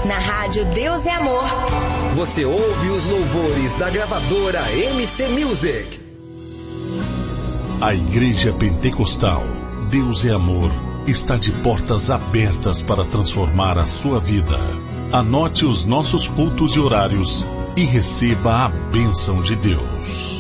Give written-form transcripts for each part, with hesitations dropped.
Na rádio Deus é Amor. Você ouve os louvores da gravadora MC Music. A Igreja Pentecostal Deus é Amor está de portas abertas para transformar a sua vida. Anote os nossos cultos e horários e receba a bênção de Deus.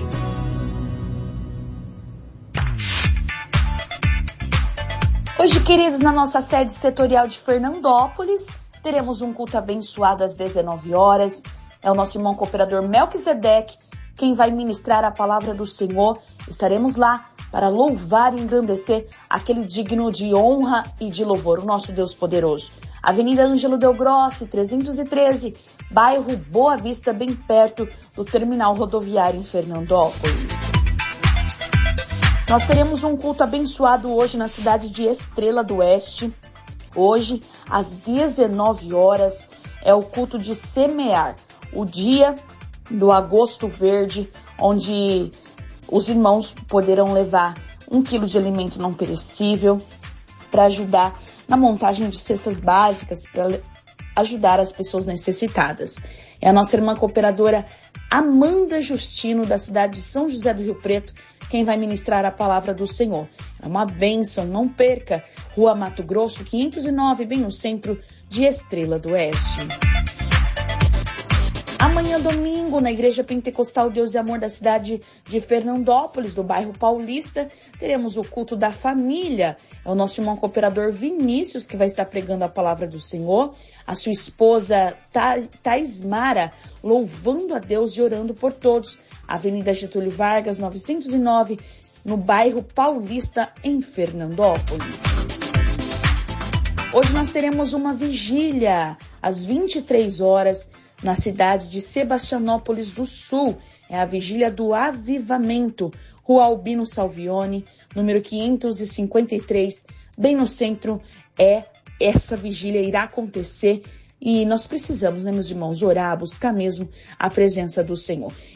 Hoje, queridos, na nossa sede setorial de Fernandópolis, teremos um culto abençoado às 19 horas. É o nosso irmão cooperador Melquisedeque quem vai ministrar a palavra do Senhor. Estaremos lá para louvar e engrandecer aquele digno de honra e de louvor, o nosso Deus poderoso. Avenida Ângelo Del Grossi, 313, bairro Boa Vista, bem perto do terminal rodoviário em Fernandópolis. Nós teremos um culto abençoado hoje na cidade de Estrela do Oeste. Hoje, às 19 horas, é o culto de semear, o dia do Agosto Verde, onde os irmãos poderão levar 1 quilo de alimento não perecível para ajudar na montagem de cestas básicas, para ajudar as pessoas necessitadas. É a nossa irmã cooperadora Amanda Justino, da cidade de São José do Rio Preto, quem vai ministrar a palavra do Senhor. É uma bênção, não perca. Rua Mato Grosso, 509, bem no centro de Estrela do Oeste. Amanhã, domingo, na Igreja Pentecostal Deus e Amor da cidade de Fernandópolis, do bairro Paulista, teremos o culto da família. É o nosso irmão cooperador Vinícius que vai estar pregando a palavra do Senhor. A sua esposa Taismara, louvando a Deus e orando por todos. Avenida Getúlio Vargas, 909, no bairro Paulista, em Fernandópolis. Hoje nós teremos uma vigília às 23 horas, na cidade de Sebastianópolis do Sul. É a vigília do Avivamento, Rua Albino Salvione, número 553, bem no centro. Essa vigília irá acontecer e nós precisamos, né, meus irmãos, orar, buscar mesmo a presença do Senhor.